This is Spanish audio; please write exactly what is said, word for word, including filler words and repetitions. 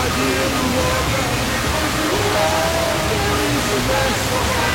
body in the water. Oh, there is a mess.